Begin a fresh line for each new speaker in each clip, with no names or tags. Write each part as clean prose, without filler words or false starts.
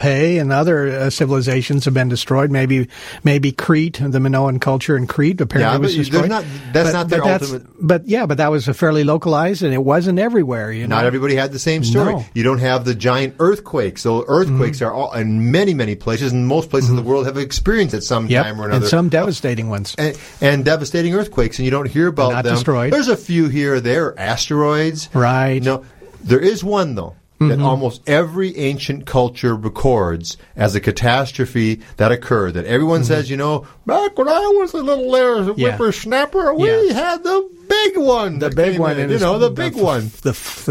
Pompeii and other civilizations have been destroyed. Maybe Crete, the Minoan culture in Crete apparently was destroyed.
That's not their ultimate.
But that was a fairly localized, and it wasn't everywhere.
Not everybody had the same story.
No.
You don't have the giant earthquakes. So earthquakes are all in many, many places, and most places in the world have experieed at some time or another.
And some devastating ones.
And devastating earthquakes, and you don't hear about them.
Destroyed.
There's a few here or there, asteroids.
Right.
No, there is one, though, that almost every ancient culture records as a catastrophe that occurred. That everyone says, back when I was a little whippersnapper, we had the big one.
The big one.
The big one.
The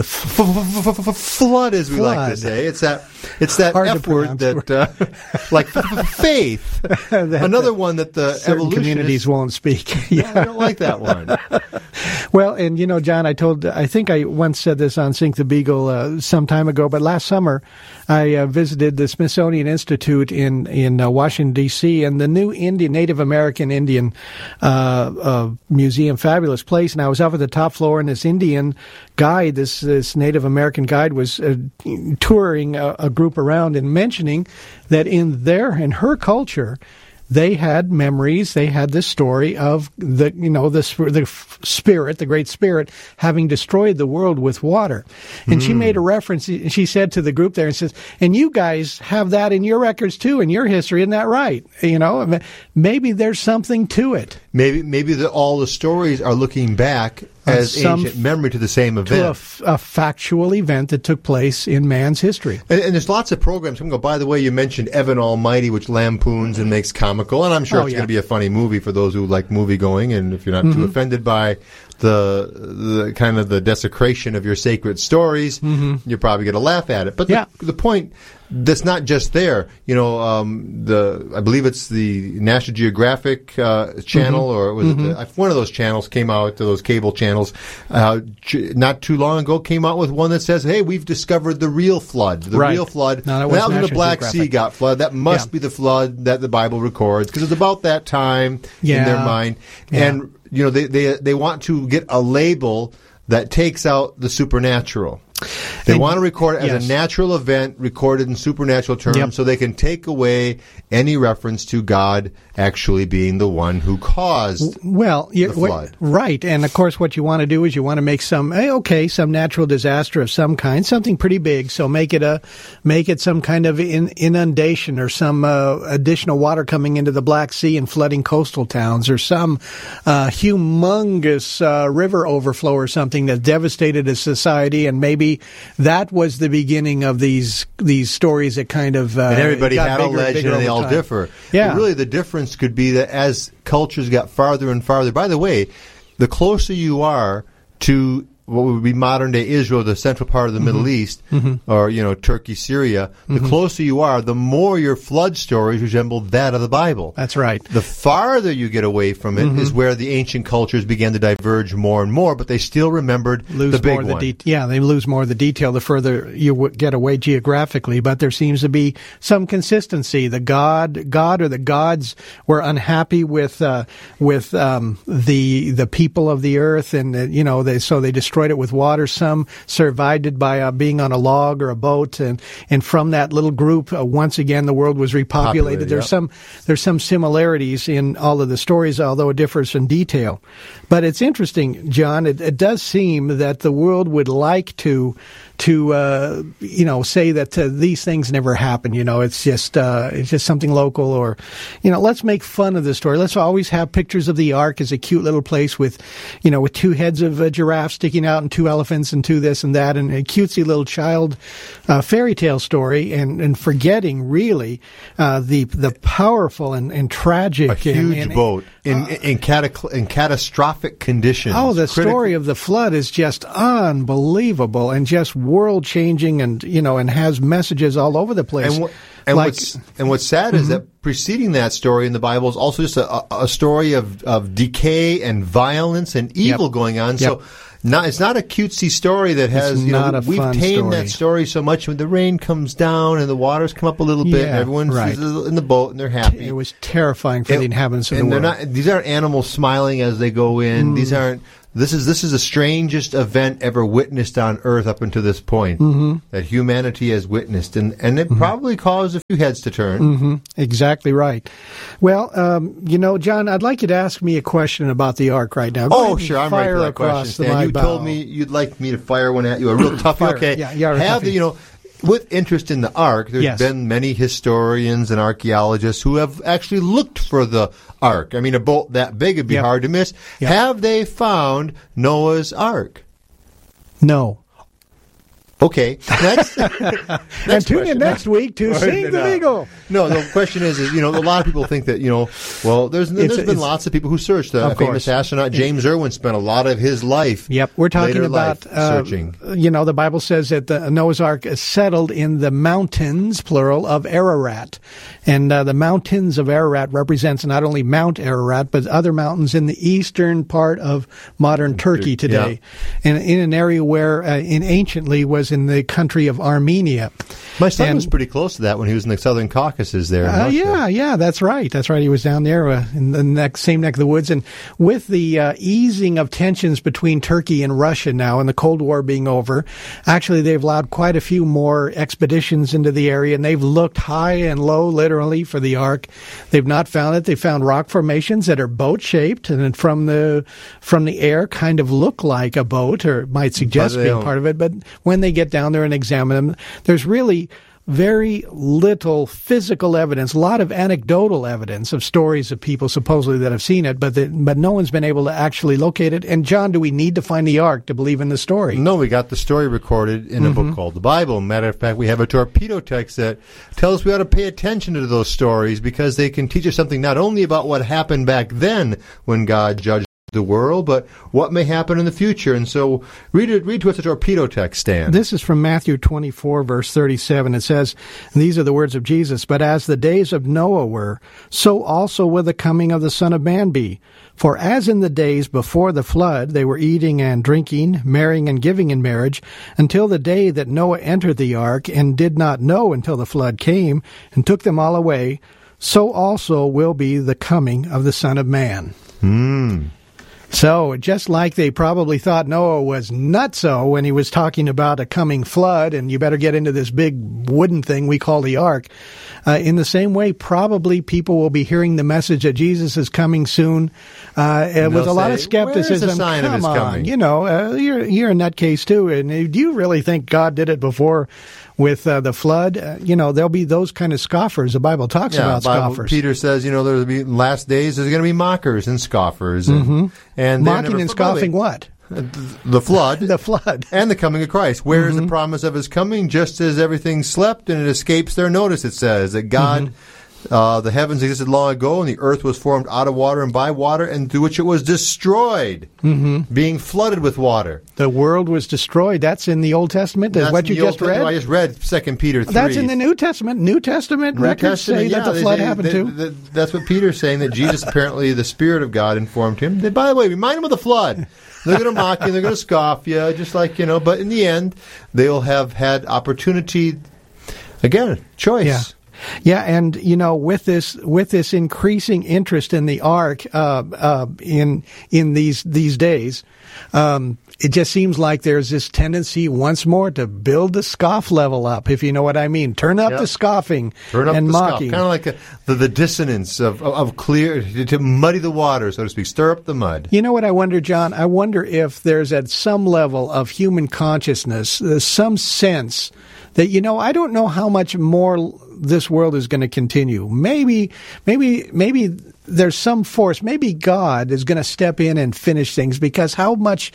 flood, as we like to say. It's that F word that, like faith. Another one that the
certain communities won't speak.
I don't like that one.
Well, and John, I think I once said this on Sink the Beagle some time ago, but last summer I visited the Smithsonian Institute in Washington, D.C., and the new Native American Indian museum, fabulous place. And I was up at the top floor, and this Indian guide, this Native American guide, was touring a group around and mentioning that in her culture, they had memories. They had this story of the spirit, the great spirit, having destroyed the world with water. And she made a reference. She said to the group there, and says, "And you guys have that in your records too, in your history, isn't that right? Maybe there's something to it.
Maybe all the stories are looking back as ancient memory to the same event.
To a factual event that took place in man's history.
And there's lots of programs. By the way, you mentioned Evan Almighty, which lampoons and makes comical, and I'm sure it's going to be a funny movie for those who like movie going, and if you're not too offended by the kind of the desecration of your sacred stories, you're probably going to laugh at it. But the point that's not just there. I believe it's the National Geographic channel, or was it one of those channels came out, those cable channels, not too long ago came out with one that says, hey, we've discovered the real flood. The real flood.
No, that
was when the Black
Geographic.
Sea got flooded. That must be the flood that the Bible records, because it's about that time in their mind.
Yeah.
And, they want to get a label that takes out the supernatural. They want to record it as a natural event recorded in supernatural terms, so they can take away any reference to God actually being the one who caused the flood.
Right. And, of course, what you want to do is you want to make some natural disaster of some kind, something pretty big. So make it some kind of inundation, or some additional water coming into the Black Sea and flooding coastal towns, or some humongous river overflow or something that devastated a society, and maybe that was the beginning of these stories that kind of
and everybody had a legend, and they all
time.
differ.
Yeah.
But really, the difference could be that as cultures got farther and farther. By the way, the closer you are to what would be modern-day Israel, the central part of the Middle East, or, Turkey, Syria, the closer you are, the more your flood stories resemble that of the Bible.
That's right.
The farther you get away from it is where the ancient cultures began to diverge more and more, but they still remembered the big one.
They lose more of the detail the further you get away geographically, but there seems to be some consistency. The God or the gods were unhappy with the people of the earth, and so they destroyed it with water. Some survived it by being on a log or a boat, and from that little group, once again, the world was repopulated. There's some similarities in all of the stories, although it differs in detail. But it's interesting, John. It does seem that the world would like to say that these things never happen. It's just something local, or let's make fun of the story. Let's always have pictures of the Ark as a cute little place with two heads of a giraffe sticking out and two elephants and two this and that, and a cutesy little child fairy tale story, and forgetting really the powerful and tragic,
a huge boat in catastrophic conditions.
Oh, the story of the flood is just unbelievable and just world changing, and has messages all over the place.
And what's sad is that preceding that story in the Bible is also just a story of decay and violence and evil going on. So it's not a cutesy story that has, we've tamed that story so much when the rain comes down and the waters come up a little bit and everyone's in the boat and they're happy.
It was terrifying for the inhabitants of the world.
These aren't animals smiling as they go in. These aren't this is the strangest event ever witnessed on Earth up until this point that humanity has witnessed, and it probably caused a few heads to turn.
Exactly right. Well, John, I'd like you to ask me a question about the Ark right now.
Oh, sure, I'm ready for that question, Stan. You told me you'd like me to fire one at you, a real toughie. Okay, with interest in the Ark, there's been many historians and archaeologists who have actually looked for the Ark. I mean, a boat that big would be hard to miss. Have they found Noah's Ark?
No.
Okay, next
and tune in next week to Sing the Beagle.
No, the question is, a lot of people think that, there's been lots of people who searched. The famous astronaut James Irwin spent a lot of his life.
Yep, we're talking about
searching.
The Bible says that the Noah's Ark is settled in the mountains, plural, of Ararat. And the mountains of Ararat represents not only Mount Ararat, but other mountains in the eastern part of modern Turkey today. And in an area where anciently was in the country of Armenia.
My son was pretty close to that when he was in the Southern Caucasus there.
That's right. He was down there in the same neck of the woods. And with the easing of tensions between Turkey and Russia now and the Cold War being over, actually they've allowed quite a few more expeditions into the area, and they've looked high and low, literally, for the Ark. They've not found it. They found rock formations that are boat-shaped and from the air kind of look like a boat, or might suggest being part of it. But when they get down there and examine them, there's really very little physical evidence, a lot of anecdotal evidence of stories of people supposedly that have seen it, but no one's been able to actually locate it. And John, do we need to find the Ark to believe in the story?
No, we got the story recorded in a book called the Bible. Matter of fact, we have a torpedo text that tells us we ought to pay attention to those stories because they can teach us something not only about what happened back then when God judged the world, but what may happen in the future. And so read to us a torpedo text, Stan.
This is from Matthew 24, verse 37. It says, and these are the words of Jesus, "But as the days of Noah were, so also will the coming of the Son of Man be. For as in the days before the flood, they were eating and drinking, marrying and giving in marriage, until the day that Noah entered the ark, and did not know until the flood came, and took them all away, so also will be the coming of the Son of Man." So, just like they probably thought Noah was nutso when he was talking about a coming flood, and you better get into this big wooden thing we call the ark, in the same way, probably people will be hearing the message that Jesus is coming soon with a lot of skepticism.
Where's the sign of his coming?
You're a nutcase too, and do you really think God did it before with the flood? There'll be those kind of scoffers. The Bible talks about scoffers.
Peter says, there'll be last days, there's going to be mockers and scoffers. And
mocking and scoffing what?
The flood.
The flood.
And the coming of Christ. Where is the promise of his coming? Just as everything slept and it escapes their notice, it says, that God, the heavens existed long ago, and the earth was formed out of water and by water, and through which it was destroyed, being flooded with water.
The world was destroyed. That's in the Old Testament? That's what you just read?
I just read 2 Peter 3.
That's in the New Testament. New Testament records say that the flood happened too.
That's what Peter's saying, that Jesus, apparently, the Spirit of God informed him. That, by the way, remind him of the flood. They're going to mock you. They're going to scoff you, just like, but in the end, they'll have had opportunity, again, choice.
Yeah, and with this increasing interest in the ark in these days, it just seems like there's this tendency once more to build the scoff level up, if you know what I mean. Turn up the scoffing and mocking.
Kind of like the dissonance of clear, to muddy the water, so to speak, stir up the mud.
You know what I wonder, John? I wonder if there's at some level of human consciousness, some sense that, I don't know how much more this world is going to continue. Maybe there's some force. Maybe God is going to step in and finish things, because how much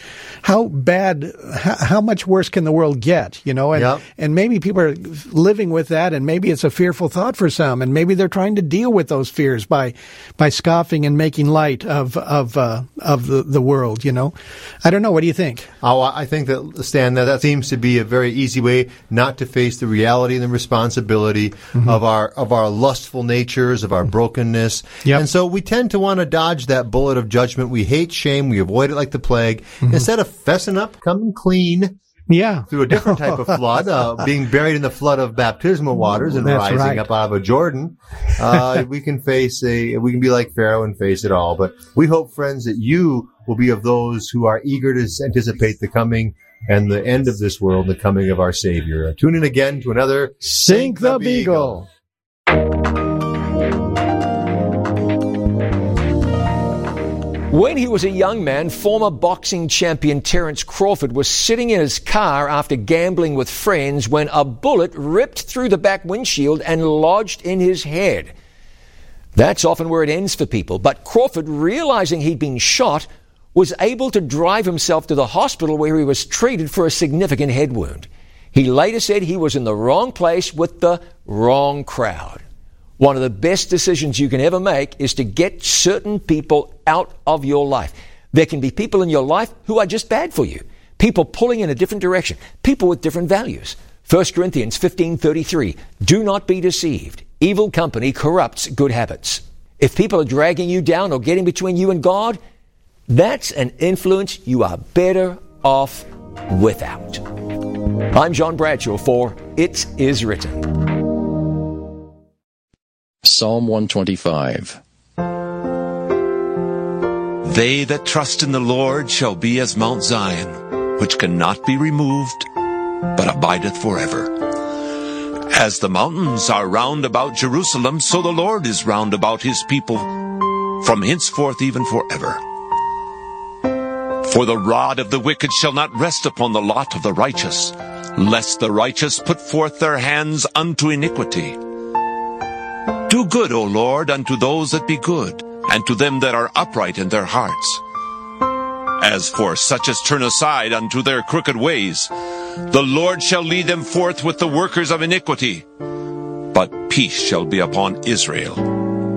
worse can the world get? And maybe people are living with that, and maybe it's a fearful thought for some, and maybe they're trying to deal with those fears by scoffing and making light of the world. I don't know. What do you think?
Oh, I think that, Stan, that seems to be a very easy way not to face the reality and the responsibility of our lustful natures, of our brokenness. And so we tend to want to dodge that bullet of judgment. We hate shame. We avoid it like the plague. Instead of fessing up, coming clean,
Yeah.
Through a different type of flood, being buried in the flood of baptismal waters and rising up out of a Jordan. We can be like Pharaoh and face it all. But we hope, friends, that you will be of those who are eager to anticipate the coming and the end of this world, the coming of our Savior. Tune in again to another
Sink the Beagle.
When he was a young man, former boxing champion Terence Crawford was sitting in his car after gambling with friends when a bullet ripped through the back windshield and lodged in his head. That's often where it ends for people, but Crawford, realizing he'd been shot, was able to drive himself to the hospital where he was treated for a significant head wound. He later said he was in the wrong place with the wrong crowd. One of the best decisions you can ever make is to get certain people out of your life. There can be people in your life who are just bad for you. People pulling in a different direction. People with different values. 1 Corinthians 15:33. Do not be deceived. Evil company corrupts good habits. If people are dragging you down or getting between you and God, that's an influence you are better off without. I'm John Bradshaw for It Is Written.
Psalm 125.
They that trust in the Lord shall be as Mount Zion, which cannot be removed, but abideth forever. As the mountains are round about Jerusalem, so the Lord is round about his people, from henceforth even forever. For the rod of the wicked shall not rest upon the lot of the righteous, lest the righteous put forth their hands unto iniquity. Do good, O Lord, unto those that be good, and to them that are upright in their hearts. As for such as turn aside unto their crooked ways, the Lord shall lead them forth with the workers of iniquity, but peace shall be upon Israel.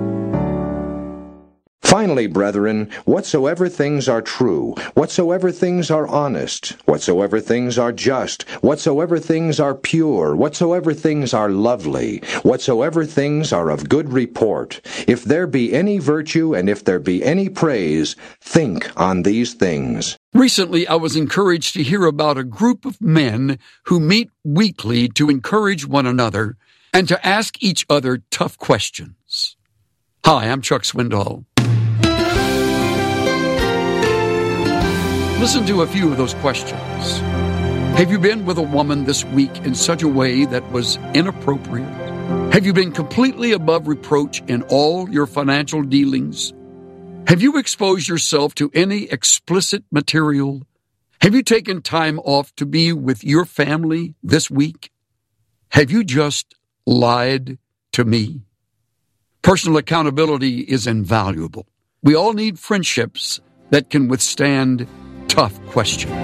Finally, brethren, whatsoever things are true, whatsoever things are honest, whatsoever things are just, whatsoever things are pure, whatsoever things are lovely, whatsoever things are of good report, if there be any virtue and if there be any praise, think on these things.
Recently, I was encouraged to hear about a group of men who meet weekly to encourage one another and to ask each other tough questions. Hi, I'm Chuck Swindoll. Listen to a few of those questions. Have you been with a woman this week in such a way that was inappropriate? Have you been completely above reproach in all your financial dealings? Have you exposed yourself to any explicit material? Have you taken time off to be with your family this week? Have you just lied to me? Personal accountability is invaluable. We all need friendships that can withstand tough questions.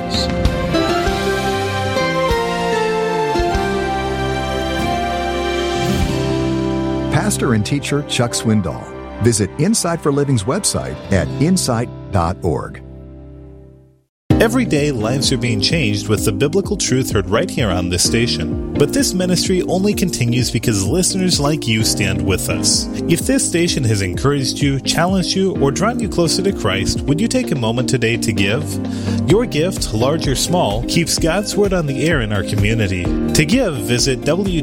Pastor and teacher Chuck Swindoll. Visit Insight for Living's website at insight.org.
Every day, lives are being changed with the biblical truth heard right here on this station. But this ministry only continues because listeners like you stand with us. If this station has encouraged you, challenged you, or drawn you closer to Christ, would you take a moment today to give? Your gift, large or small, keeps God's Word on the air in our community. To give, visit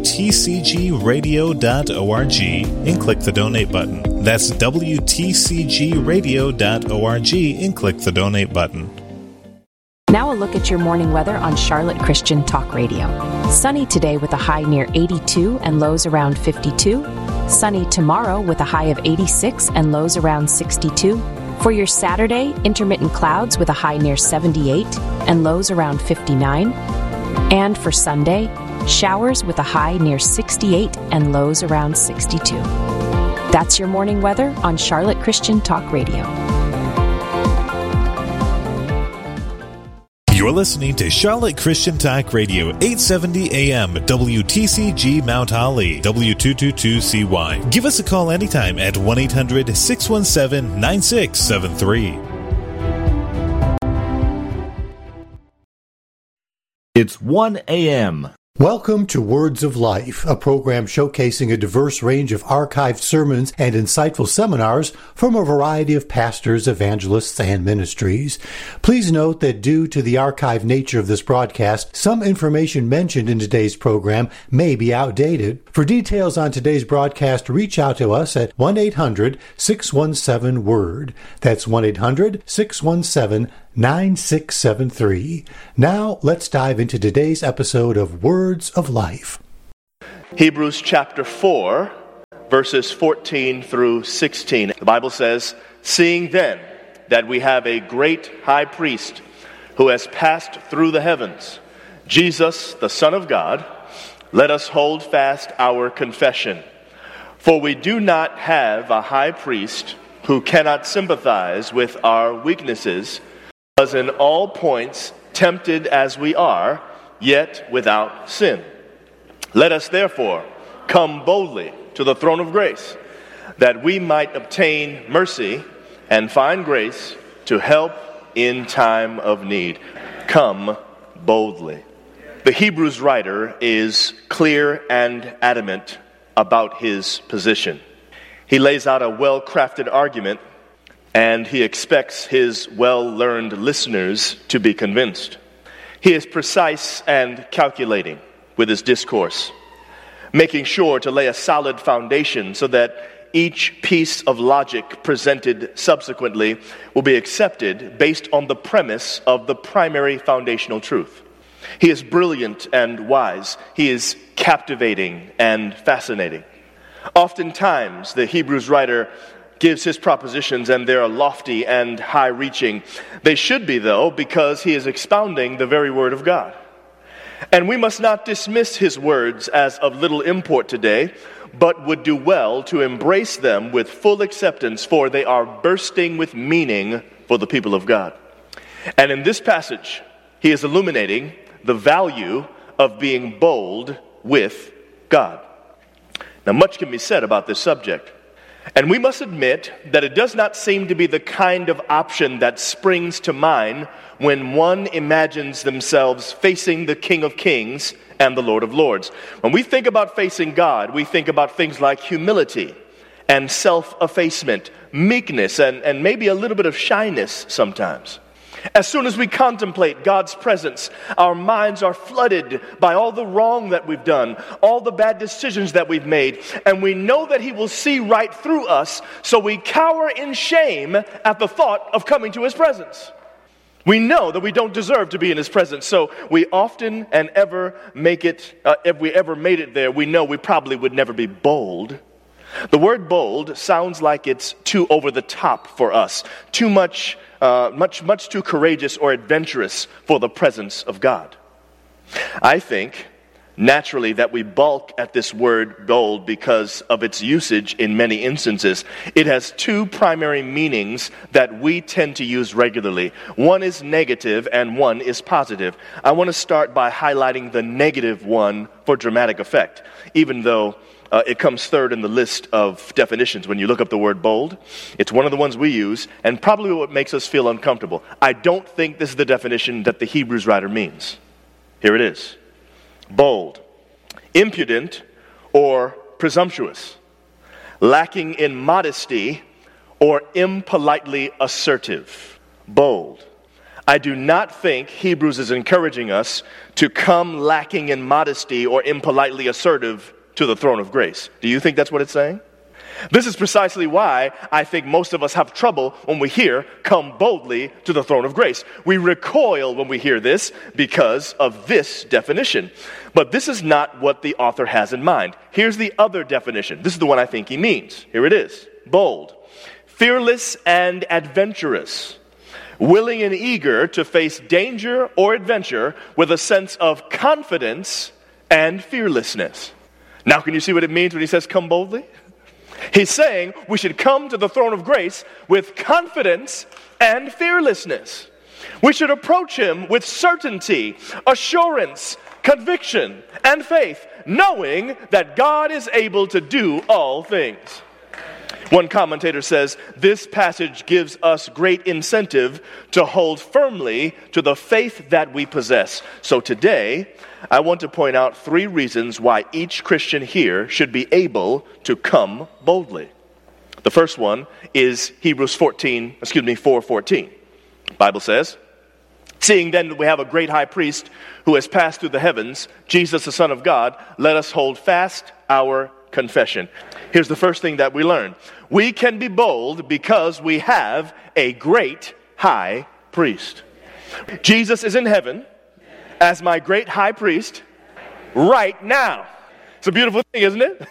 WTCGradio.org and click the donate button. That's WTCGradio.org and click the donate button.
Now a look at your morning weather on Charlotte Christian Talk Radio. Sunny today with a high near 82 and lows around 52. Sunny tomorrow with a high of 86 and lows around 62. For your Saturday, intermittent clouds with a high near 78 and lows around 59. And for Sunday, showers with a high near 68 and lows around 62. That's your morning weather on Charlotte Christian Talk Radio.
You're listening to Charlotte Christian Talk Radio, 870 AM, WTCG Mount Holly, W222CY. Give us a call anytime at 1-800-617-9673.
It's 1 a.m. Welcome to Words of Life, a program showcasing a diverse range of archived sermons and insightful seminars from a variety of pastors, evangelists, and ministries. Please note that due to the archived nature of this broadcast, some information mentioned in today's program may be outdated. For details on today's broadcast, reach out to us at 1-800-617-WORD. That's 1-800-617-9673. Now, let's dive into today's episode of Words of Life.
Hebrews chapter 4, verses 14 through 16. The Bible says, "Seeing then that we have a great high priest who has passed through the heavens, Jesus, the Son of God, let us hold fast our confession. For we do not have a high priest who cannot sympathize with our weaknesses, was in all points tempted as we are, yet without sin. Let us therefore come boldly to the throne of grace, that we might obtain mercy and find grace to help in time of need." Come boldly. The Hebrews writer is clear and adamant about his position. He lays out a well-crafted argument, and he expects his well-learned listeners to be convinced. He is precise and calculating with his discourse, making sure to lay a solid foundation so that each piece of logic presented subsequently will be accepted based on the premise of the primary foundational truth. He is brilliant and wise. He is captivating and fascinating. Oftentimes, the Hebrews writer gives his propositions, and they're lofty and high-reaching. They should be, though, because he is expounding the very Word of God. And we must not dismiss his words as of little import today, but would do well to embrace them with full acceptance, for they are bursting with meaning for the people of God. And in this passage, he is illuminating the value of being bold with God. Now, much can be said about this subject. And we must admit that it does not seem to be the kind of option that springs to mind when one imagines themselves facing the King of Kings and the Lord of Lords. When we think about facing God, we think about things like humility and self-effacement, meekness, and maybe a little bit of shyness sometimes. As soon as we contemplate God's presence, our minds are flooded by all the wrong that we've done, all the bad decisions that we've made, and we know that He will see right through us, so we cower in shame at the thought of coming to His presence. We know that we don't deserve to be in His presence, so we often and ever make it, if we ever made it there, we know we probably would never be bold. The word bold sounds like it's too over the top for us, too much too courageous or adventurous for the presence of God. I think, naturally, that we balk at this word bold because of its usage in many instances. It has two primary meanings that we tend to use regularly. One is negative and one is positive. I want to start by highlighting the negative one for dramatic effect, even though it comes third in the list of definitions. When you look up the word bold, it's one of the ones we use, and probably what makes us feel uncomfortable. I don't think this is the definition that the Hebrews writer means. Here it is. Bold, impudent, or presumptuous, lacking in modesty, or impolitely assertive. Bold. I do not think Hebrews is encouraging us to come lacking in modesty or impolitely assertive to the throne of grace. Do you think that's what it's saying? This is precisely why I think most of us have trouble when we hear, "come boldly to the throne of grace." We recoil when we hear this because of this definition. But this is not what the author has in mind. Here's the other definition. This is the one I think he means. Here it is. Bold. Fearless and adventurous. Willing and eager to face danger or adventure with a sense of confidence and fearlessness. Now, can you see what it means when he says, "come boldly"? He's saying we should come to the throne of grace with confidence and fearlessness. We should approach Him with certainty, assurance, conviction, and faith, knowing that God is able to do all things. One commentator says, this passage gives us great incentive to hold firmly to the faith that we possess. So today, I want to point out 3 reasons why each Christian here should be able to come boldly. The first one is Hebrews 4:14. The Bible says, seeing then that we have a great high priest who has passed through the heavens, Jesus the Son of God, let us hold fast our confession. Here's the first thing that we learn. We can be bold because we have a great high priest. Jesus is in heaven as my great high priest right now. It's a beautiful thing, isn't it?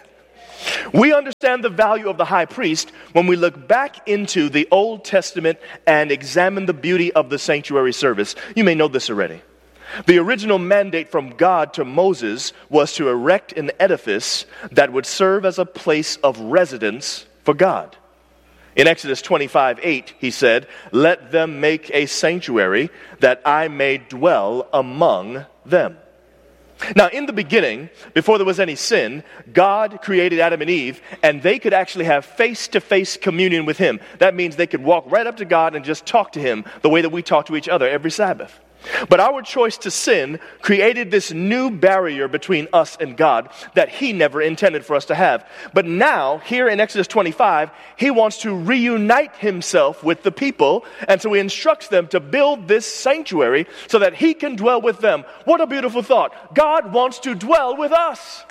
We understand the value of the high priest when we look back into the Old Testament and examine the beauty of the sanctuary service. You may know this already. The original mandate from God to Moses was to erect an edifice that would serve as a place of residence for God. In Exodus 25:8, he said, let them make a sanctuary that I may dwell among them. Now, in the beginning, before there was any sin, God created Adam and Eve, and they could actually have face-to-face communion with Him. That means they could walk right up to God and just talk to Him the way that we talk to each other every Sabbath. But our choice to sin created this new barrier between us and God that He never intended for us to have. But now, here in Exodus 25, He wants to reunite Himself with the people, and so He instructs them to build this sanctuary so that He can dwell with them. What a beautiful thought. God wants to dwell with us.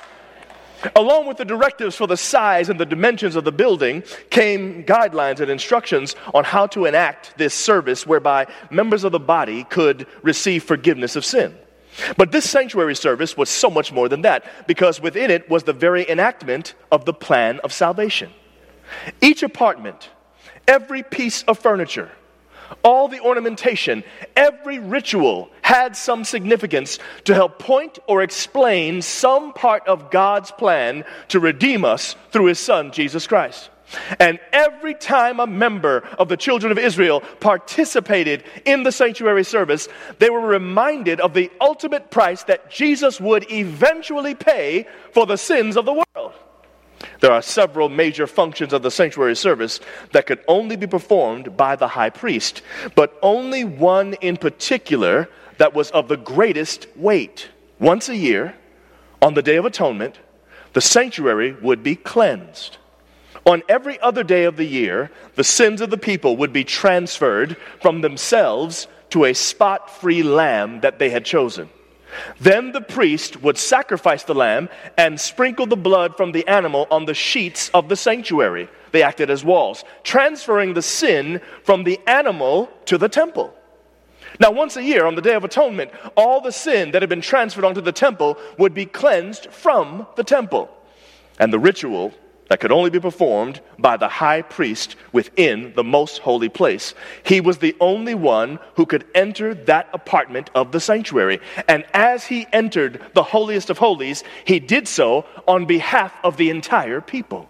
Along with the directives for the size and the dimensions of the building came guidelines and instructions on how to enact this service whereby members of the body could receive forgiveness of sin. But this sanctuary service was so much more than that, because within it was the very enactment of the plan of salvation. Each apartment, every piece of furniture, all the ornamentation, every ritual had some significance to help point or explain some part of God's plan to redeem us through His Son, Jesus Christ. And every time a member of the children of Israel participated in the sanctuary service, they were reminded of the ultimate price that Jesus would eventually pay for the sins of the world. There are several major functions of the sanctuary service that could only be performed by the high priest, but only one in particular that was of the greatest weight. Once a year, on the Day of Atonement, the sanctuary would be cleansed. On every other day of the year, the sins of the people would be transferred from themselves to a spot-free lamb that they had chosen. Then the priest would sacrifice the lamb and sprinkle the blood from the animal on the sheets of the sanctuary. They acted as walls, transferring the sin from the animal to the temple. Now, once a year, on the Day of Atonement, all the sin that had been transferred onto the temple would be cleansed from the temple. And the ritual that could only be performed by the high priest within the most holy place. He was the only one who could enter that apartment of the sanctuary. And as he entered the holiest of holies, he did so on behalf of the entire people.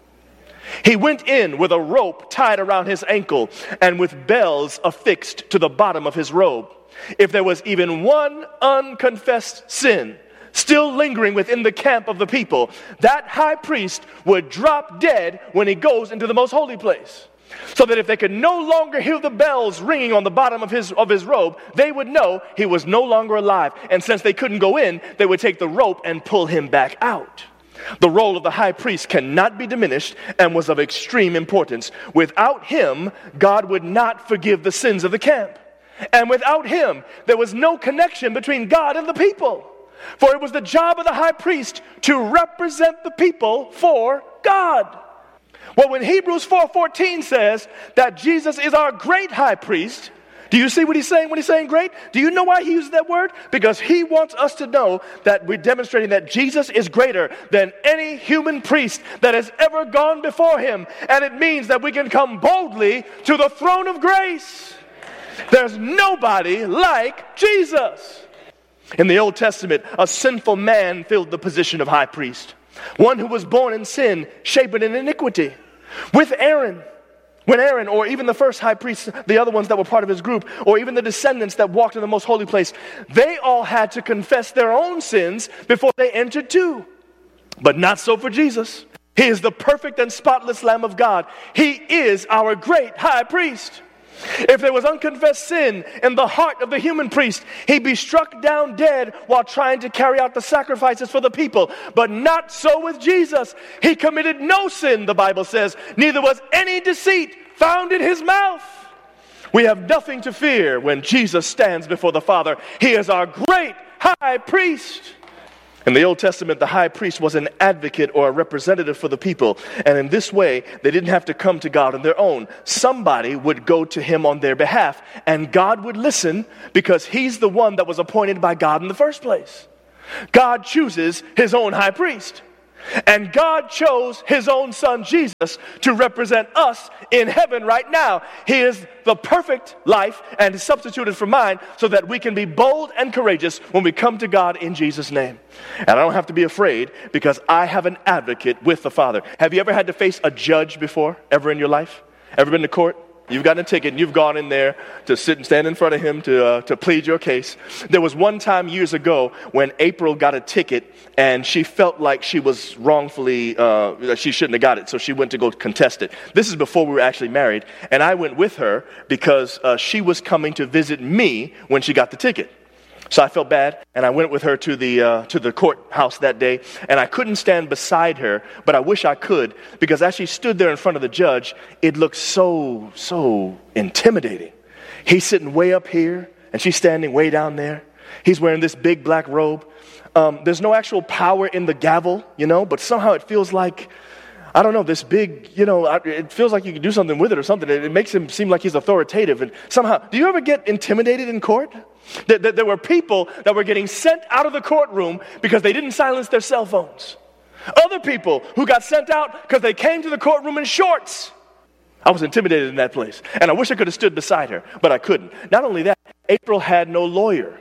He went in with a rope tied around his ankle and with bells affixed to the bottom of his robe. If there was even one unconfessed sin still lingering within the camp of the people, that high priest would drop dead when he goes into the most holy place. So that if they could no longer hear the bells ringing on the bottom of his robe, they would know he was no longer alive. And since they couldn't go in, they would take the rope and pull him back out. The role of the high priest cannot be diminished and was of extreme importance. Without him, God would not forgive the sins of the camp. And without him, there was no connection between God and the people. For it was the job of the high priest to represent the people for God. Well, when Hebrews 4:14 says that Jesus is our great high priest, do you see what he's saying when he's saying great? Do you know why he uses that word? Because he wants us to know that we're demonstrating that Jesus is greater than any human priest that has ever gone before him. And it means that we can come boldly to the throne of grace. There's nobody like Jesus. In the Old Testament, a sinful man filled the position of high priest. One who was born in sin, shapen in iniquity. With Aaron, when Aaron, or even the first high priest, the other ones that were part of his group, or even the descendants that walked in the most holy place, they all had to confess their own sins before they entered too. But not so for Jesus. He is the perfect and spotless Lamb of God. He is our great high priest. If there was unconfessed sin in the heart of the human priest, he'd be struck down dead while trying to carry out the sacrifices for the people. But not so with Jesus. He committed no sin, the Bible says. Neither was any deceit found in his mouth. We have nothing to fear when Jesus stands before the Father. He is our great high priest. In the Old Testament, the high priest was an advocate or a representative for the people. And in this way, they didn't have to come to God on their own. Somebody would go to him on their behalf, and God would listen because he's the one that was appointed by God in the first place. God chooses his own high priest. And God chose his own son Jesus to represent us in heaven right now. He is the perfect life and is substituted for mine so that we can be bold and courageous when we come to God in Jesus' name. And I don't have to be afraid because I have an advocate with the Father. Have you ever had to face a judge before, ever in your life? Ever been to court? You've gotten a ticket and you've gone in there to sit and stand in front of him to plead your case. There was one time years ago when April got a ticket and she felt like she was wrongfully, she shouldn't have got it, so she went to go contest it. This is before we were actually married, and I went with her because she was coming to visit me when she got the ticket. So I felt bad, and I went with her to the courthouse that day, and I couldn't stand beside her, but I wish I could, because as she stood there in front of the judge, it looked so intimidating. He's sitting way up here, and she's standing way down there. He's wearing this big black robe. There's no actual power in the gavel, but somehow it feels like, I don't know, this big, it feels like you can do something with it or something. It makes him seem like he's authoritative. And somehow, do you ever get intimidated in court? There were people that were getting sent out of the courtroom because they didn't silence their cell phones. Other people who got sent out because they came to the courtroom in shorts. I was intimidated in that place. And I wish I could have stood beside her, but I couldn't. Not only that, April had no lawyer.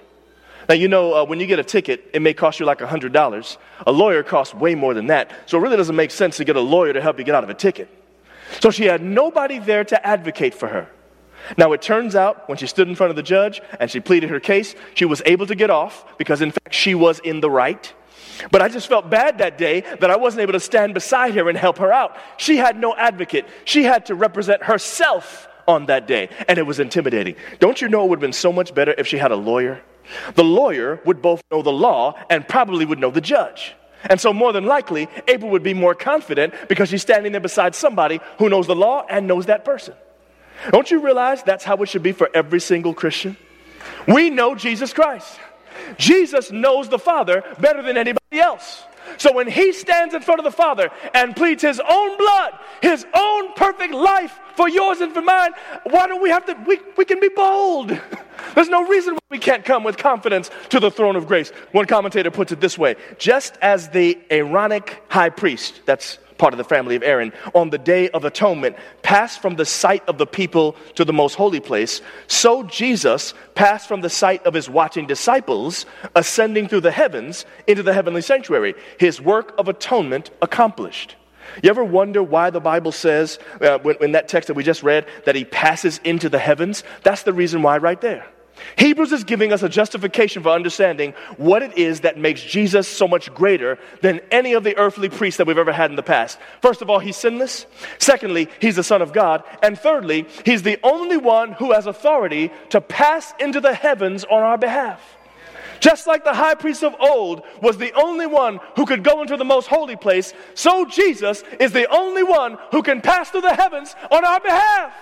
Now, when you get a ticket, it may cost you like $100. A lawyer costs way more than that. So it really doesn't make sense to get a lawyer to help you get out of a ticket. So she had nobody there to advocate for her. Now, it turns out when she stood in front of the judge and she pleaded her case, she was able to get off because, in fact, she was in the right. But I just felt bad that day that I wasn't able to stand beside her and help her out. She had no advocate. She had to represent herself on that day, and it was intimidating. Don't you know it would have been so much better if she had a lawyer? The lawyer would both know the law and probably would know the judge. And so more than likely, April would be more confident because she's standing there beside somebody who knows the law and knows that person. Don't you realize that's how it should be for every single Christian? We know Jesus Christ. Jesus knows the Father better than anybody else. So when he stands in front of the Father and pleads his own blood, his own perfect life for yours and for mine, why don't we have to, we can be bold. There's no reason why we can't come with confidence to the throne of grace. One commentator puts it this way: just as the Aaronic high priest, that's part of the family of Aaron, on the Day of Atonement passed from the sight of the people to the most holy place, so Jesus passed from the sight of his watching disciples, ascending through the heavens into the heavenly sanctuary, his work of atonement accomplished. You ever wonder why the Bible says, in that text that we just read, that he passes into the heavens? That's the reason why right there. Hebrews is giving us a justification for understanding what it is that makes Jesus so much greater than any of the earthly priests that we've ever had in the past. First of all, he's sinless. Secondly, he's the Son of God. And thirdly, he's the only one who has authority to pass into the heavens on our behalf. Just like the high priest of old was the only one who could go into the most holy place, so Jesus is the only one who can pass through the heavens on our behalf.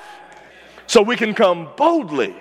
So we can come boldly.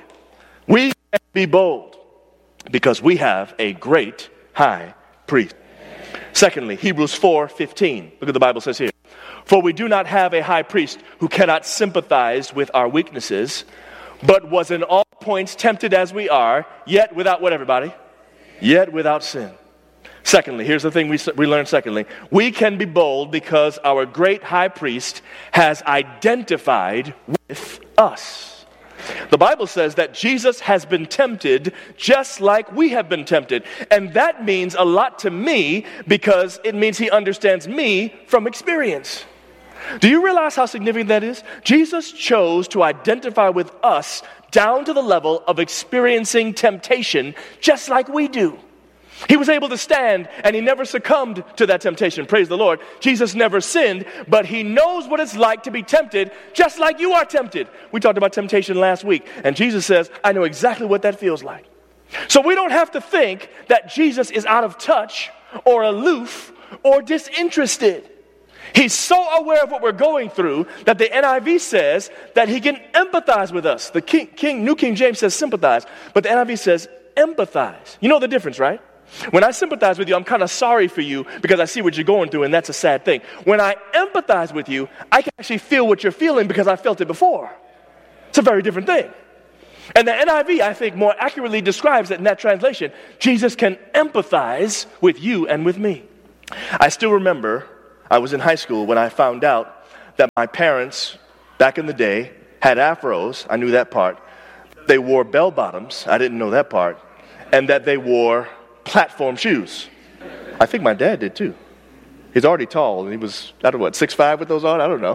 We can be bold because we have a great high priest. Secondly, Hebrews 4:15. Look at the Bible says here. For we do not have a high priest who cannot sympathize with our weaknesses, but was in all points tempted as we are, yet without what, everybody? Yet without sin. Secondly, here's the thing we learn secondly. We can be bold because our great high priest has identified with us. The Bible says that Jesus has been tempted just like we have been tempted. And that means a lot to me because it means he understands me from experience. Do you realize how significant that is? Jesus chose to identify with us down to the level of experiencing temptation just like we do. He was able to stand, and he never succumbed to that temptation. Praise the Lord. Jesus never sinned, but he knows what it's like to be tempted, just like you are tempted. We talked about temptation last week, and Jesus says, I know exactly what that feels like. So we don't have to think that Jesus is out of touch or aloof or disinterested. He's so aware of what we're going through that the NIV says that he can empathize with us. The New King James says sympathize, but the NIV says empathize. You know the difference, right? When I sympathize with you, I'm kind of sorry for you because I see what you're going through, and that's a sad thing. When I empathize with you, I can actually feel what you're feeling because I felt it before. It's a very different thing. And the NIV, I think, more accurately describes it in that translation. Jesus can empathize with you and with me. I still remember I was in high school when I found out that my parents, back in the day, had afros. I knew that part. They wore bell bottoms. I didn't know that part. And that they wore platform shoes. I think my dad did too. He's already tall, and he was, 6'5" with those on? I don't know.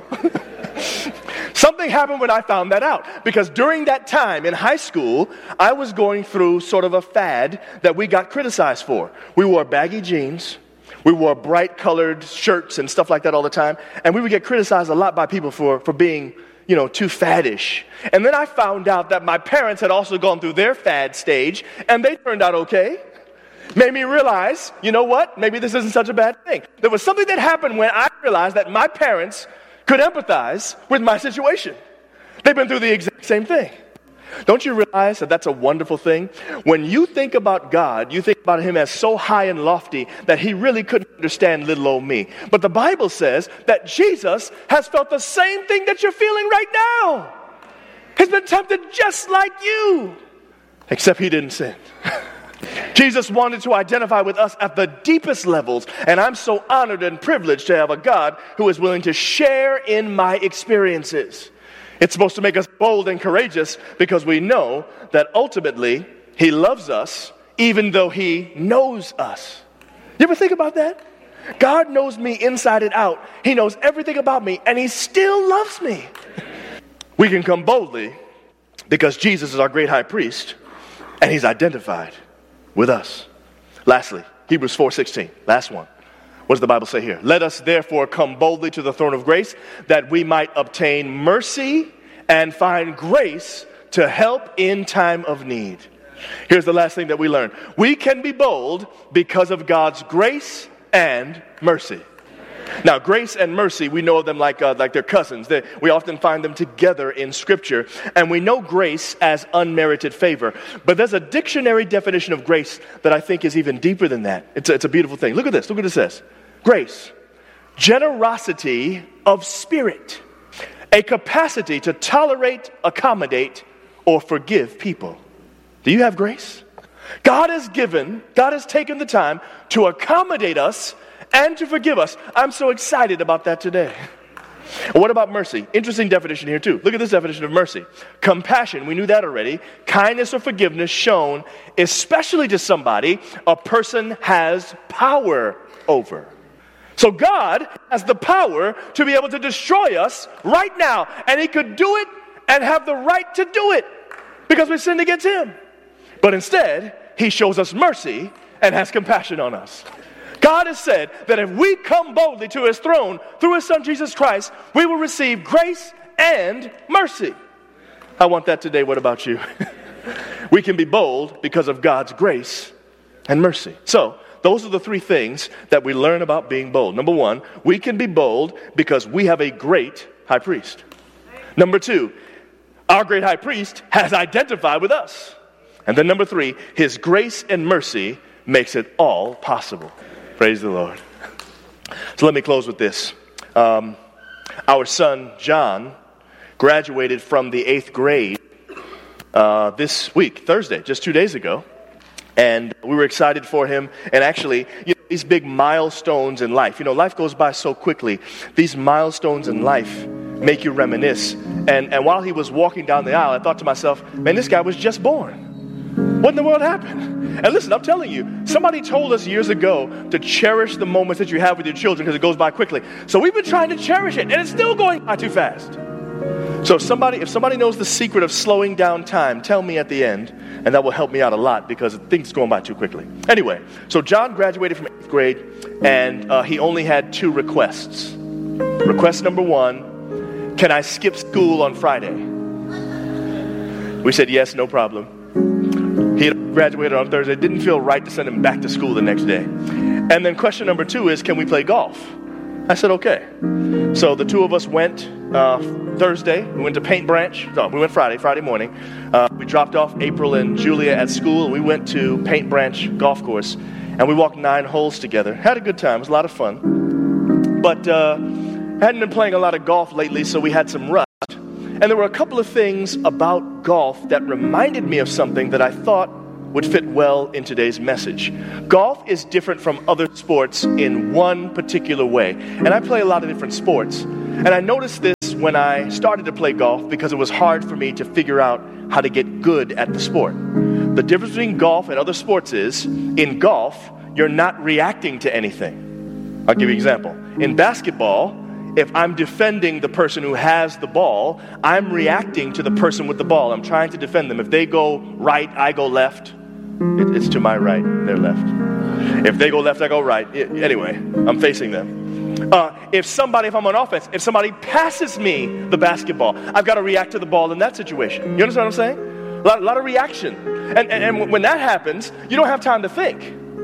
Something happened when I found that out, because during that time in high school, I was going through sort of a fad that we got criticized for. We wore baggy jeans, we wore bright colored shirts and stuff like that all the time, and we would get criticized a lot by people for being, too faddish. And then I found out that my parents had also gone through their fad stage, and they turned out okay. Made me realize, you know what? Maybe this isn't such a bad thing. There was something that happened when I realized that my parents could empathize with my situation. They've been through the exact same thing. Don't you realize that that's a wonderful thing? When you think about God, you think about him as so high and lofty that he really couldn't understand little old me. But the Bible says that Jesus has felt the same thing that you're feeling right now. He's been tempted just like you, except he didn't sin. Jesus wanted to identify with us at the deepest levels, and I'm so honored and privileged to have a God who is willing to share in my experiences. It's supposed to make us bold and courageous because we know that ultimately he loves us even though he knows us. You ever think about that? God knows me inside and out. He knows everything about me, and he still loves me. We can come boldly because Jesus is our great high priest, and he's identified with us. Lastly, Hebrews 4:16, last one. What does the Bible say here? Let us therefore come boldly to the throne of grace that we might obtain mercy and find grace to help in time of need. Here's the last thing that we learn. We can be bold because of God's grace and mercy. Now, grace and mercy, we know of them like they're cousins. We often find them together in Scripture. And we know grace as unmerited favor. But there's a dictionary definition of grace that I think is even deeper than that. It's a beautiful thing. Look at this. Look what it says. Grace, generosity of spirit, a capacity to tolerate, accommodate, or forgive people. Do you have grace? God has taken the time to accommodate us and to forgive us. I'm so excited about that today. What about mercy? Interesting definition here too. Look at this definition of mercy. Compassion, we knew that already. Kindness or forgiveness shown especially to somebody a person has power over. So God has the power to be able to destroy us right now. And he could do it and have the right to do it because we sinned against him. But instead, he shows us mercy and has compassion on us. God has said that if we come boldly to his throne through his son Jesus Christ, we will receive grace and mercy. I want that today. What about you? We can be bold because of God's grace and mercy. So, those are the three things that we learn about being bold. Number one, we can be bold because we have a great high priest. Number two, our great high priest has identified with us. And then number three, his grace and mercy makes it all possible. Praise the Lord. So let me close with this. Our son, John, graduated from the 8th grade this week, Thursday, just 2 days ago. And we were excited for him. And actually, these big milestones in life, life goes by so quickly. These milestones in life make you reminisce. And while he was walking down the aisle, I thought to myself, man, this guy was just born. What in the world happened? And listen, I'm telling you, somebody told us years ago to cherish the moments that you have with your children because it goes by quickly. So we've been trying to cherish it, and it's still going by too fast. So if somebody knows the secret of slowing down time, tell me at the end, and that will help me out a lot because things are going by too quickly. Anyway, so John graduated from 8th grade, and he only had 2 requests. Request number 1, can I skip school on Friday? We said yes, no problem. He had graduated on Thursday. It didn't feel right to send him back to school the next day. And then question number 2 is, can we play golf? I said, okay. So the 2 of us went Thursday. We went to Paint Branch. No, we went Friday morning. We dropped off April and Julia at school, and we went to Paint Branch Golf Course, and we walked 9 holes together. Had a good time. It was a lot of fun. But hadn't been playing a lot of golf lately, so we had some rust. And there were a couple of things about golf that reminded me of something that I thought would fit well in today's message. Golf is different from other sports in one particular way. And I play a lot of different sports. And I noticed this when I started to play golf because it was hard for me to figure out how to get good at the sport. The difference between golf and other sports is, in golf, you're not reacting to anything. I'll give you an example. In basketball, if I'm defending the person who has the ball, I'm reacting to the person with the ball. I'm trying to defend them. If they go right, I go left. It's to my right, they're left. If they go left, I go right. Anyway, I'm facing them. If I'm on offense, if somebody passes me the basketball, I've got to react to the ball in that situation. You understand what I'm saying? A lot of reaction. And when that happens, you don't have time to think.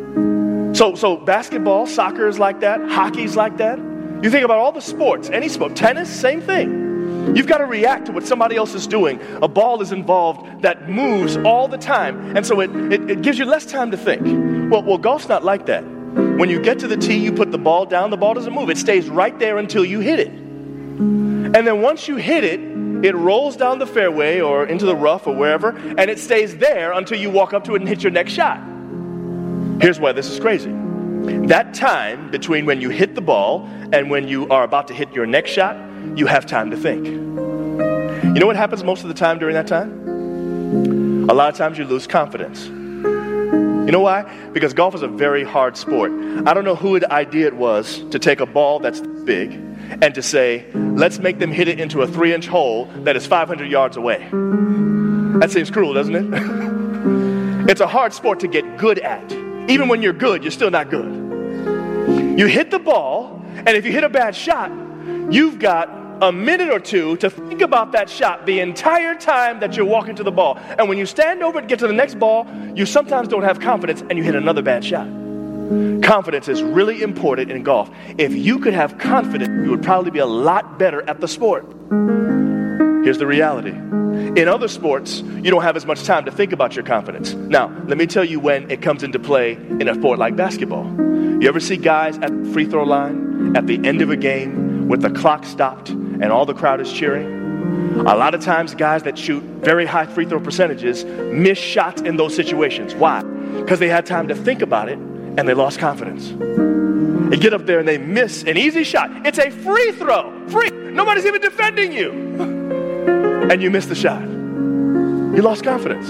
So basketball, soccer is like that. Hockey's like that. You think about all the sports, any sport, tennis, same thing. You've got to react to what somebody else is doing. A ball is involved that moves all the time, and so it gives you less time to think. Well, golf's not like that. When you get to the tee, you put the ball down, the ball doesn't move. It stays right there until you hit it. And then once you hit it, it rolls down the fairway or into the rough or wherever, and it stays there until you walk up to it and hit your next shot. Here's why this is crazy. That time between when you hit the ball and when you are about to hit your next shot, you have time to think. You know what happens most of the time during that time? A lot of times you lose confidence. You know why? Because golf is a very hard sport. I don't know whose idea it was to take a ball that's big and to say, let's make them hit it into a 3-inch hole that is 500 yards away. That seems cruel, doesn't it? It's a hard sport to get good at. Even when you're good, you're still not good. You hit the ball, and if you hit a bad shot, you've got a minute or 2 to think about that shot the entire time that you're walking to the ball. And when you stand over and get to the next ball, you sometimes don't have confidence and you hit another bad shot. Confidence is really important in golf. If you could have confidence, you would probably be a lot better at the sport. Here's the reality. In other sports, you don't have as much time to think about your confidence. Now, let me tell you when it comes into play in a sport like basketball. You ever see guys at the free throw line at the end of a game with the clock stopped and all the crowd is cheering? A lot of times guys that shoot very high free throw percentages miss shots in those situations. Why? Because they had time to think about it and they lost confidence. They get up there and they miss an easy shot. It's a free throw. Free. Nobody's even defending you. And you miss the shot. You lost confidence.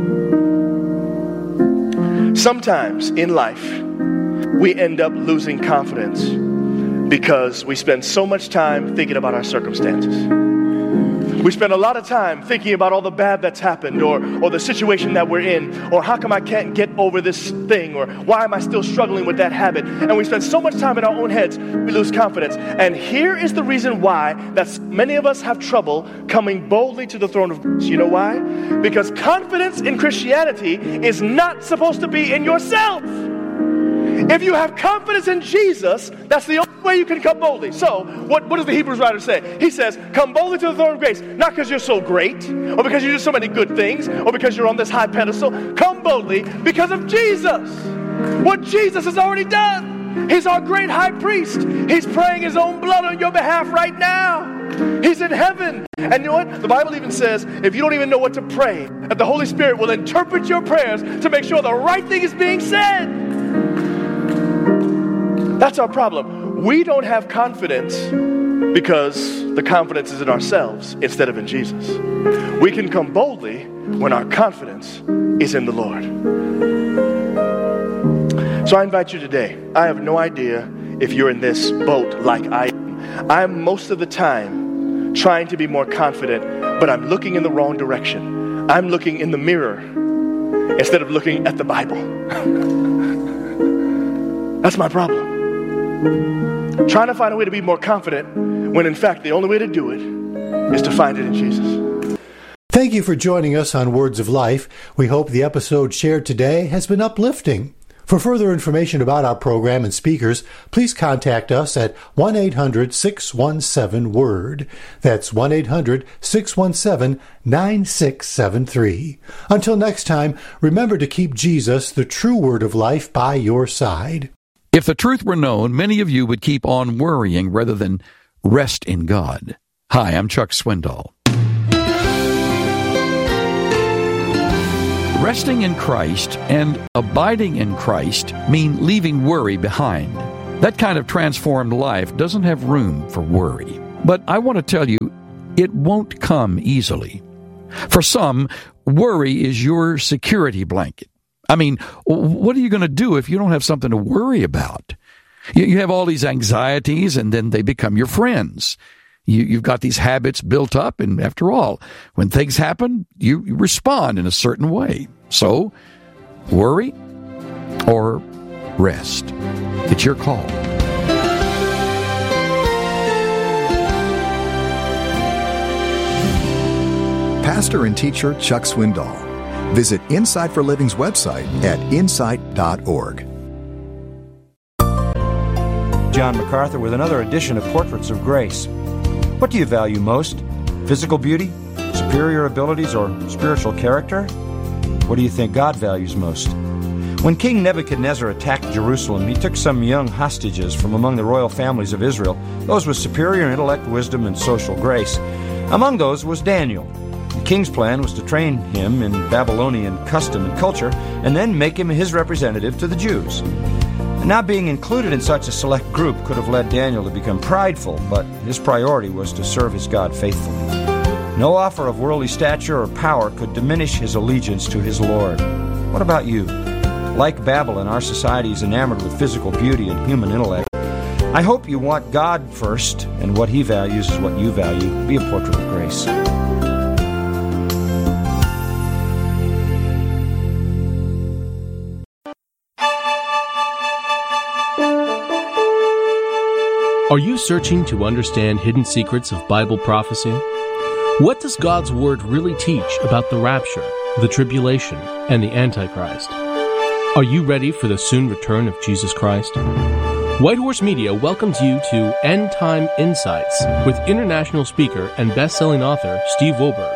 Sometimes in life, we end up losing confidence because we spend so much time thinking about our circumstances. We spend a lot of time thinking about all the bad that's happened or the situation that we're in, or how come I can't get over this thing, or why am I still struggling with that habit? And we spend so much time in our own heads, we lose confidence. And here is the reason why that many of us have trouble coming boldly to the throne of grace. You know why? Because confidence in Christianity is not supposed to be in yourself. If you have confidence in Jesus, that's the only way you can come boldly. So, what does the Hebrews writer say? He says, come boldly to the throne of grace, not because you're so great, or because you do so many good things, or because you're on this high pedestal. Come boldly because of Jesus. What Jesus has already done. He's our great high priest. He's praying his own blood on your behalf right now. He's in heaven. And you know what? The Bible even says, if you don't even know what to pray, that the Holy Spirit will interpret your prayers to make sure the right thing is being said. That's our problem. We don't have confidence because the confidence is in ourselves instead of in Jesus. We can come boldly when our confidence is in the Lord. So I invite you today. I have no idea if you're in this boat like I am. I'm most of the time trying to be more confident, but I'm looking in the wrong direction. I'm looking in the mirror instead of looking at the Bible. That's my problem. Trying to find a way to be more confident when in fact the only way to do it is to find it in Jesus.
Thank you for joining us on Words of Life. We hope the episode shared today has been uplifting. For further information about our program and speakers, please contact us at 1-800-617-WORD. That's 1-800-617-9673. Until next time, remember to keep Jesus, the true Word of life, by your side.
If the truth were known, many of you would keep on worrying rather than rest in God. Hi, I'm Chuck Swindoll. Resting in Christ and abiding in Christ mean leaving worry behind. That kind of transformed life doesn't have room for worry. But I want to tell you, it won't come easily. For some, worry is your security blanket. I mean, what are you going to do if you don't have something to worry about? You have all these anxieties, and then they become your friends. You've got these habits built up, and after all, when things happen, you respond in a certain way. So, worry or rest. It's your call.
Pastor and teacher Chuck Swindoll. Visit Insight for Living's website at insight.org.
John MacArthur with another edition of Portraits of Grace. What do you value most? Physical beauty, superior abilities, or spiritual character? What do you think God values most? When King Nebuchadnezzar attacked Jerusalem, he took some young hostages from among the royal families of Israel, those with superior intellect, wisdom, and social grace. Among those was Daniel. The king's plan was to train him in Babylonian custom and culture, and then make him his representative to the Jews. Not being included in such a select group could have led Daniel to become prideful, but his priority was to serve his God faithfully. No offer of worldly stature or power could diminish his allegiance to his Lord. What about you? Like Babylon, our society is enamored with physical beauty and human intellect. I hope you want God first, and what He values is what you value. Be a portrait of grace.
Are you searching to understand hidden secrets of Bible prophecy? What does God's Word really teach about the rapture, the tribulation, and the Antichrist? Are you ready for the soon return of Jesus Christ? White Horse Media welcomes you to End Time Insights with international speaker and best-selling author Steve Wohlberg.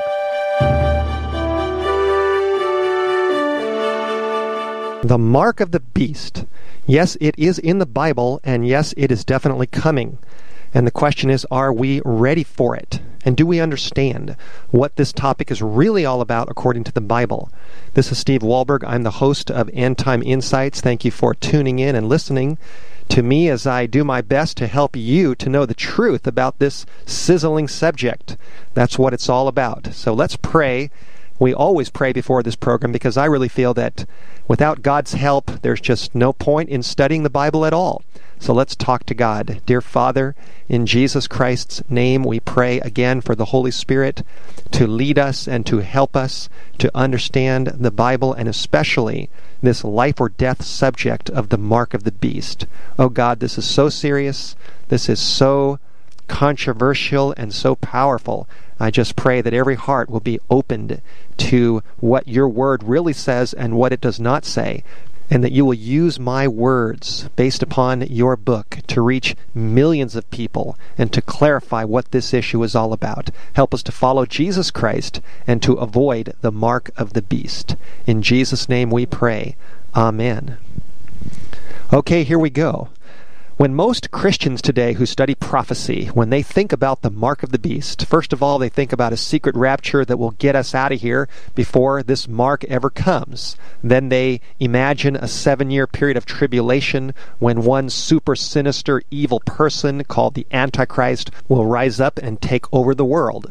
The mark of the beast. Yes, it is in the Bible, and yes, it is definitely coming. And the question is, are we ready for it? And do we understand what this topic is really all about according to the Bible? This is Steve Wohlberg. I'm the host of End Time Insights. Thank you for tuning in and listening to me as I do my best to help you to know the truth about this sizzling subject. That's what it's all about. So let's pray. We always pray before this program because I really feel that without God's help, there's just no point in studying the Bible at all. So let's talk to God. Dear Father, in Jesus Christ's name, we pray again for the Holy Spirit to lead us and to help us to understand the Bible, and especially this life or death subject of the mark of the beast. Oh God, this is so serious. This is so controversial and so powerful. I just pray that every heart will be opened to what your word really says and what it does not say, and that you will use my words based upon your book to reach millions of people and to clarify what this issue is all about. Help us to follow Jesus Christ and to avoid the mark of the beast. In Jesus' name we pray. Amen. Okay, here we go. When most Christians today who study prophecy, when they think about the mark of the beast, first of all, they think about a secret rapture that will get us out of here before this mark ever comes. Then they imagine a 7-year period of tribulation when one super sinister evil person called the Antichrist will rise up and take over the world.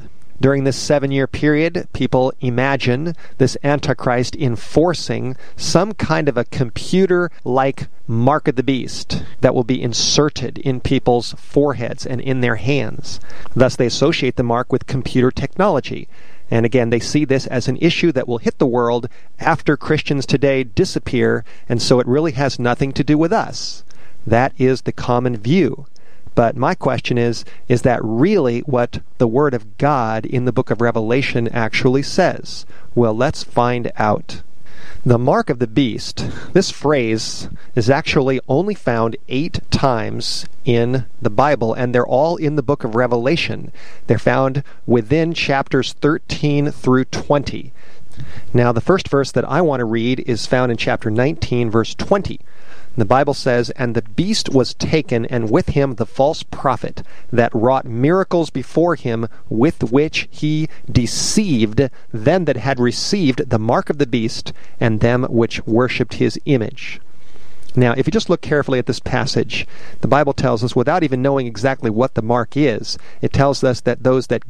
During this 7-year period, people imagine this Antichrist enforcing some kind of a computer-like mark of the beast that will be inserted in people's foreheads and in their hands. Thus, they associate the mark with computer technology. And again, they see this as an issue that will hit the world after Christians today disappear, and so it really has nothing to do with us. That is the common view. But my question is that really what the Word of God in the book of Revelation actually says? Well, let's find out. The mark of the beast, this phrase is actually only found 8 times in the Bible, and they're all in the book of Revelation. They're found within chapters 13 through 20. Now, the first verse that I want to read is found in chapter 19, verse 20. The Bible says, "And the beast was taken, and with him the false prophet, that wrought miracles before him, with which he deceived them that had received the mark of the beast, and them which worshipped his image." Now, if you just look carefully at this passage, the Bible tells us, without even knowing exactly what the mark is, it tells us that those that